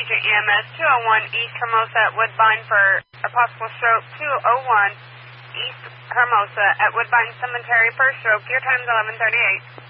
Pager EMS 201 East Hermosa at Woodbine for a possible stroke. 201 East Hermosa at Woodbine Cemetery for stroke. Your time's 11:38.